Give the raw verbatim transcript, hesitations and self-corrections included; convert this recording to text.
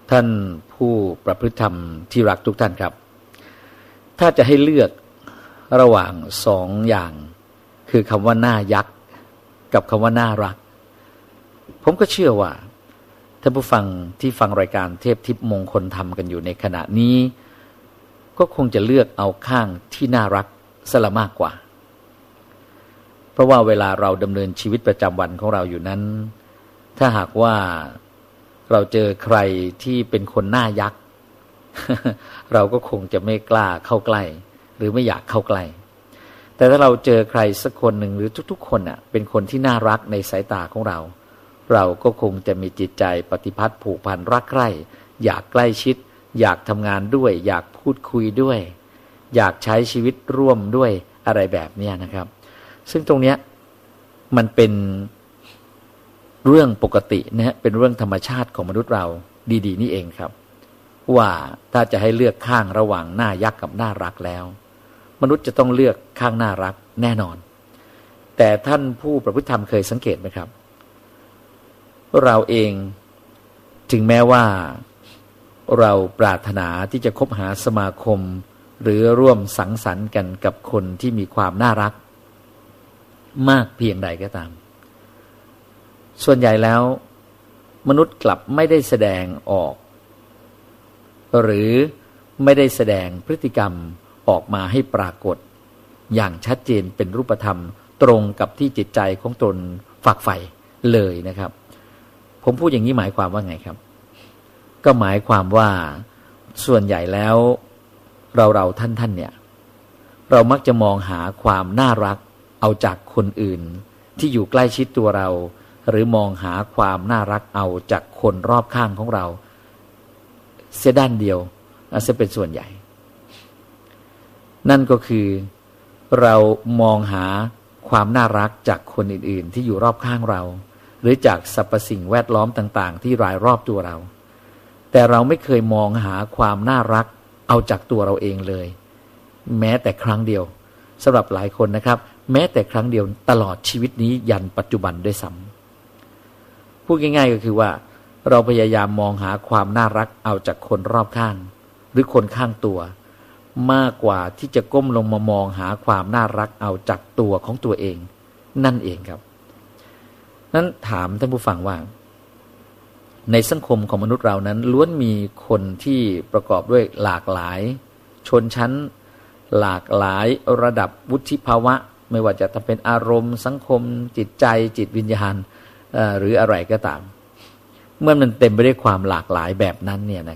ท่านผู้ประพฤติธรรมที่รักทุกท่านครับถ้าจะให้เลือกระหว่างสองอย่างคือคำว่าน่ายักษ์กับคำว่าน่ารักผมก็เชื่อว่าท่านผู้ฟังที่ฟังรายการเทพทิพย์มงคลธรรมกันอยู่ในขณะนี้ก็คงจะเลือกเอาข้างที่น่ารักซะละมากกว่าเพราะว่าเวลาเราดำเนินชีวิตประจำวันของเราอยู่นั้นถ้าหากว่าเราเจอใครที่เป็นคนน่ายักษ์ เราก็คงจะไม่กล้าเข้าใกล้หรือไม่อยากเข้าใกล้แต่ถ้าเราเจอใครสักคนหนึ่งหรือทุกๆคนน่ะเป็นคนที่น่ารักในสายตาของเราเราก็คงจะมีจิตใจปฏิพัทธ์ผูกพันรักใคร่อยากใกล้ชิดอยากทำงานด้วยอยากพูดคุยด้วยอยากใช้ชีวิตร่วมด้วยอะไรแบบนี้นะครับซึ่งตรงเนี้ยมันเป็นเรื่องปกตินะฮะเป็นเรื่องธรรมชาติของมนุษย์เราดีๆนี่เองครับว่าถ้าจะให้เลือกข้างระหว่างน่ายักษ์กับน่ารักแล้วมนุษย์จะต้องเลือกข้างน่ารักแน่นอนแต่ท่านผู้ประพฤติธรรมเคยสังเกตไหมครับเราเองถึงแม้ว่าเราปรารถนาที่จะคบหาสมาคมหรือร่วมสังสรรค์กันกับคนที่มีความน่ารักมากเพียงใดก็ตามส่วนใหญ่แล้วมนุษย์กลับไม่ได้แสดงออกหรือไม่ได้แสดงพฤติกรรมออกมาให้ปรากฏอย่างชัดเจนเป็นรูปธรรมตรงกับที่จิตใจของตนฝักใฝ่เลยนะครับผมพูดอย่างนี้หมายความว่าไงครับก็หมายความว่าส่วนใหญ่แล้วเราเราท่านท่านเนี่ยเรามักจะมองหาความน่ารักเอาจากคนอื่นที่อยู่ใกล้ชิดตัวเราหรือมองหาความน่ารักเอาจากคนรอบข้างของเราเสียด้านเดียวอาจจะเป็นส่วนใหญ่นั่นก็คือเรามองหาความน่ารักจากคนอื่นๆที่อยู่รอบข้างเราหรือจากสรรพสิ่งแวดล้อมต่างๆที่รายรอบตัวเราแต่เราไม่เคยมองหาความน่ารักเอาจากตัวเราเองเลยแม้แต่ครั้งเดียวสำหรับหลายคนนะครับแม้แต่ครั้งเดียวตลอดชีวิตนี้ยันปัจจุบันด้วยซ้ำพูดง่ายๆก็คือว่าเราพยายามมองหาความน่ารักเอาจากคนรอบข้างหรือคนข้างตัวมากกว่าที่จะก้มลงมามองหาความน่ารักเอาจากตัวของตัวเองนั่นเองครับนั้นถามท่านผู้ฟังว่าในสังคมของมนุษย์เรานั้นล้วนมีคนที่ประกอบด้วยหลากหลายชนชั้นหลากหลายระดับวุฒิภาวะไม่ว่าจะเป็นอารมณ์สังคมจิตใจจิตวิญญาณหรืออะไรก็ตามเมื่อมันเต็มไปด้วยความหลากหลายแบบนั้นเนี่ยนะ